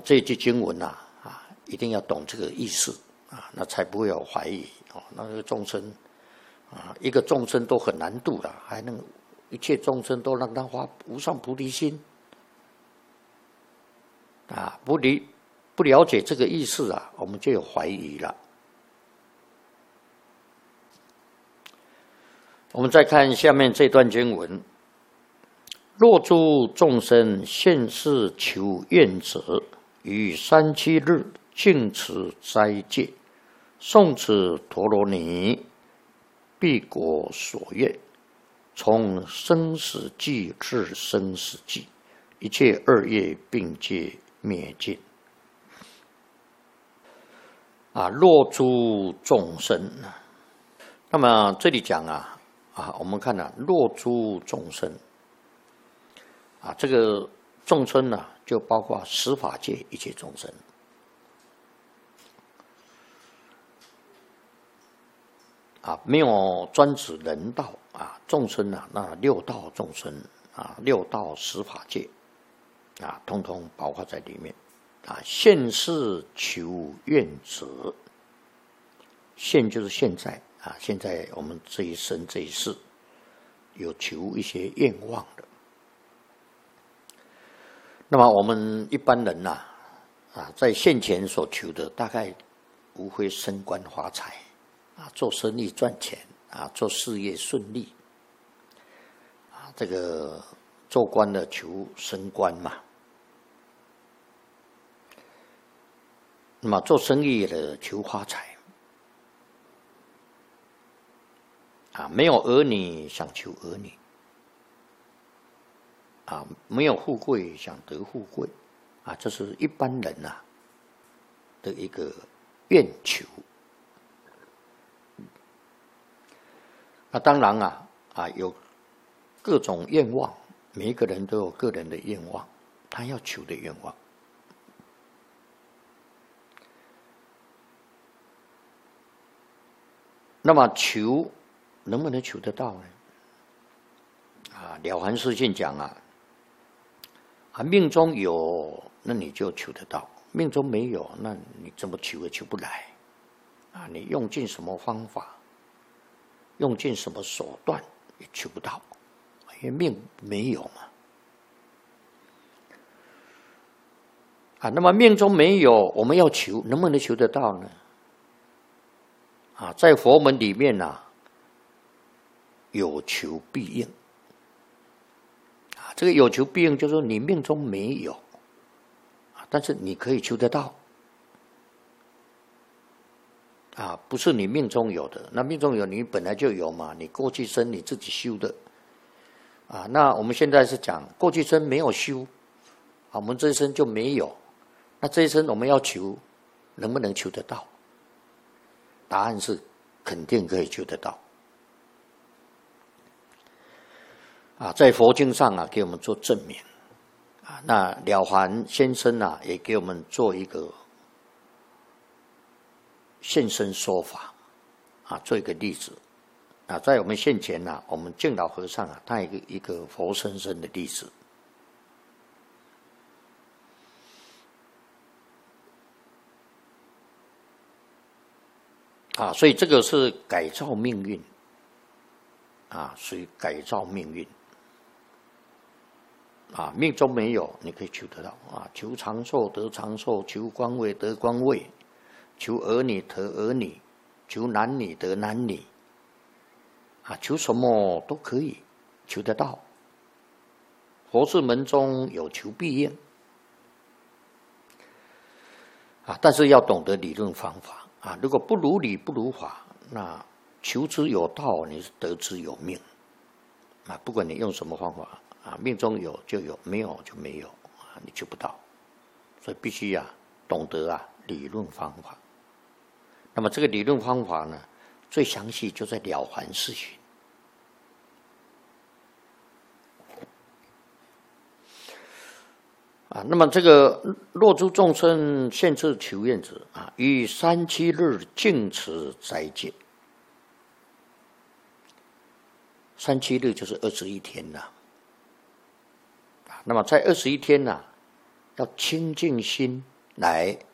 这一句经文一定要懂这个意思那才不会有怀疑那个众生一个众生都很难度了，还能一切众生都让他发无上菩提心不了解这个意思我们就有怀疑了。我们再看下面这段经文：若诸众生现世求愿者，于37日净持斋戒，诵持陀罗尼，必果所愿，从生死际至生死际，一切恶业并皆灭尽。若诸众生，那么这里讲我们看若诸众生这个众生就包括十法界一切众生没有专指人道众生那六道众生六道十法界通通包括在里面现世求愿者，现就是现在现在我们这一生这一世有求一些愿望的。那么我们一般人在现前所求的大概无非升官发财做生意赚钱做事业顺利这个做官的求升官嘛，那么做生意的求发财没有儿女想求儿女没有富贵想得富贵这是一般人的一个愿求。当然有各种愿望，每一个人都有个人的愿望，他要求的愿望。那么求能不能求得到呢？了凡四训讲命中有，那你就求得到；命中没有，那你怎么求也求不来。你用尽什么方法，用尽什么手段也求不到，因为命没有嘛。那么命中没有，我们要求，能不能求得到呢？在佛门里面有求必应这个有求必应就是说你命中没有但是你可以求得到不是你命中有的，那命中有你本来就有嘛，你过去生你自己修的那我们现在是讲过去生没有修我们这一生就没有，那这一生我们要求能不能求得到？答案是肯定可以求得到在佛经上给我们做证明那了凡先生也给我们做一个现身说法做一个例子在我们现前我们净老和尚他一个活生生的例子所以这个是改造命运属于改造命运命中没有你可以求得到求长寿得长寿，求官位得官位，求儿女得儿女，求男女得男女求什么都可以求得到。佛事门中有求必应但是要懂得理论方法如果不如理不如法，那求之有道，你是得之有命不管你用什么方法命中有就有，没有就没有你求不到。所以必须懂得理论方法。那么这个理论方法呢，最详细就在《了凡四训》那么这个若诸众生现世求愿者于37日净持斋戒，37日就是21天那么在21天要清净心来